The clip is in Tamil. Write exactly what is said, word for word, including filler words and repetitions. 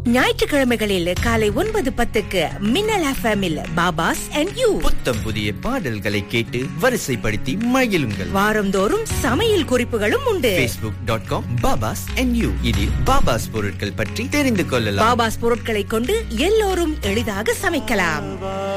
ஞாயிற்றுக்கிழமைகளில் காலை ஒன்பது பத்துக்கு மின்னல் எஃப்எம்மில் பாபாஸ் அண்ட் யூ. புத்தம் புதிய பாடல்களை கேட்டு வரிசைப்படுத்தி மகிழுங்கள். வாரந்தோறும் சமையல் குறிப்புகளும் உண்டு. facebook டாட் காம் பாபாஸ் அண்ட் யூ. இதில் பாபாஸ் பொருட்கள் பற்றி தெரிந்து கொள்ளலாம். பாபாஸ் பொருட்களை கொண்டு எல்லோரும் எளிதாக சமைக்கலாம்.